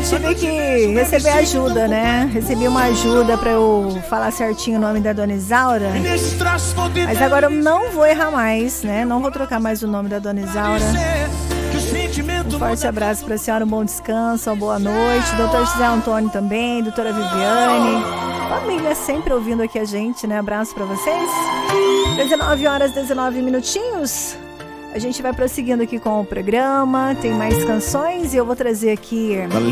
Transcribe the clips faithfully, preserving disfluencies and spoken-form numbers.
tive que receber ajuda, né? Recebi uma ajuda pra eu falar certinho o nome da Dona Isaura. Mas agora eu não vou errar mais, né? Não vou trocar mais o nome da Dona Isaura. Um forte abraço pra senhora, um bom descanso, uma boa noite. doutor José Antônio também, doutora Viviane. Família sempre ouvindo aqui a gente, né? Abraço pra vocês. dezenove horas, dezenove minutinhos. A gente vai prosseguindo aqui com o programa. Tem mais canções e eu vou trazer aqui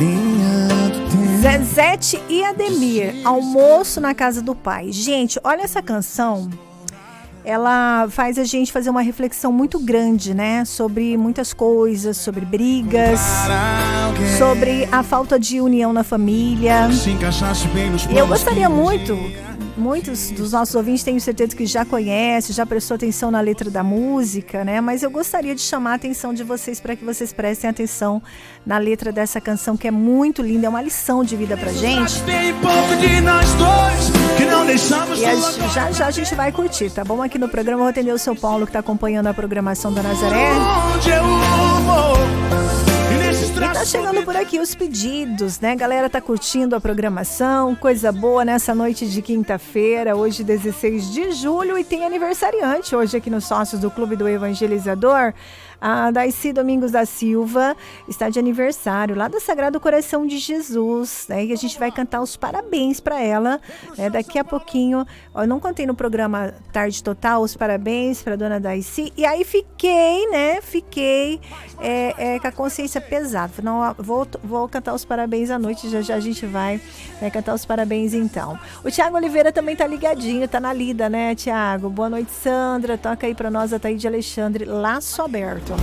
Zezete e Ademir, Almoço na Casa do Pai. Gente, olha essa canção. Ela faz a gente fazer uma reflexão muito grande, né? Sobre muitas coisas, sobre brigas, sobre a falta de união na família. E eu gostaria muito, muitos dos nossos ouvintes tenho certeza que já conhecem, já prestou atenção na letra da música, né? Mas eu gostaria de chamar a atenção de vocês para que vocês prestem atenção na letra dessa canção, que é muito linda, é uma lição de vida pra gente. E a, já já a gente vai curtir, tá bom? Aqui no programa eu vou atender o seu Paulo, que tá acompanhando a programação da Nazaré. E tá chegando por aqui os pedidos, né? Galera tá curtindo a programação, coisa boa nessa noite de quinta-feira, hoje dezesseis de julho, e tem aniversariante hoje aqui nos Sócios do Clube do Evangelizador. A Daisy Domingos da Silva está de aniversário lá do Sagrado Coração de Jesus, né? E a gente vai cantar os parabéns para ela, né? Daqui a pouquinho. Eu não contei no programa Tarde Total os parabéns para dona Daisy, e aí fiquei, né? Fiquei é, é, com a consciência pesada. Não, vou, vou cantar os parabéns à noite, já já a gente vai, né, cantar os parabéns então. O Tiago Oliveira também tá ligadinho, tá na lida, né, Tiago? Boa noite, Sandra. Toca aí para nós a Taíde Alexandre, Laço Aberto.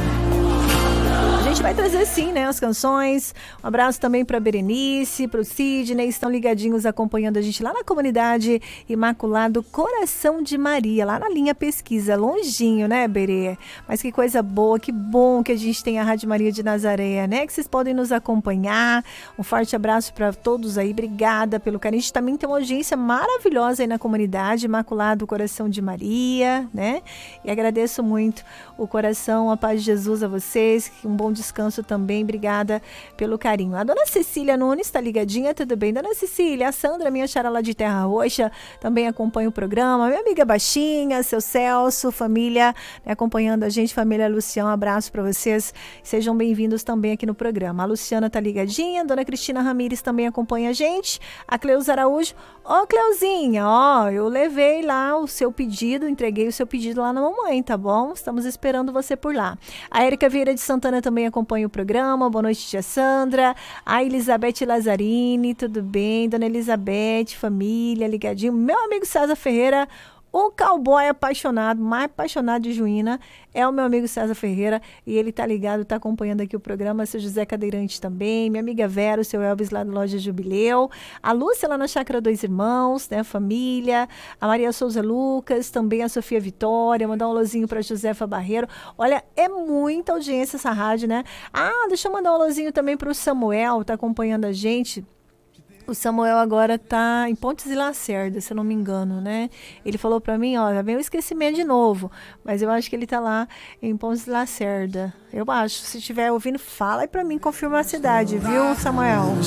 A gente vai trazer sim, né, as canções. Um abraço também para Berenice, para o Sidney, estão ligadinhos acompanhando a gente lá na comunidade Imaculado Coração de Maria, lá na linha pesquisa, longinho, né, Berê? Mas que coisa boa, que bom que a gente tem a Rádio Maria de Nazaré, né, que vocês podem nos acompanhar. Um forte abraço para todos aí, obrigada pelo carinho. A gente também tem uma audiência maravilhosa aí na comunidade Imaculado Coração de Maria, né, e agradeço muito o coração, a paz de Jesus a vocês, um bom descanso também, obrigada pelo carinho. A dona Cecília Nunes está ligadinha, tudo bem? Dona Cecília, a Sandra, minha chara lá de Terra Roxa, também acompanha o programa, minha amiga Baixinha, seu Celso, família, né, acompanhando a gente, família Luciano, um abraço para vocês, sejam bem-vindos também aqui no programa. A Luciana tá ligadinha, a dona Cristina Ramires também acompanha a gente, a Cleusa Araújo, ó, Cleuzinha, ó, eu levei lá o seu pedido, entreguei o seu pedido lá na mamãe, tá bom? Estamos esperando você por lá. A Érica Vieira de Santana também acompanha o programa. Boa noite, tia Sandra. A Elizabeth Lazzarini, tudo bem? Dona Elizabeth, família, ligadinho. Meu amigo César Ferreira, o cowboy apaixonado, mais apaixonado de Juína, é o meu amigo César Ferreira, e ele tá ligado, tá acompanhando aqui o programa. Seu José Cadeirante também, minha amiga Vera, o seu Elvis lá da Loja Jubileu, a Lúcia lá na Chácara Dois Irmãos, né, família, a Maria Souza Lucas, também a Sofia Vitória, mandar um alôzinho pra Josefa Barreiro. Olha, é muita audiência essa rádio, né? Ah, deixa eu mandar um alôzinho também pro Samuel, tá acompanhando a gente. O Samuel agora tá em Pontes e Lacerda, se eu não me engano, né? Ele falou pra mim, ó, já veio o esquecimento de novo, mas eu acho que ele tá lá em Pontes e Lacerda. Eu acho, se estiver ouvindo, fala aí pra mim, confirma a cidade, viu, Samuel?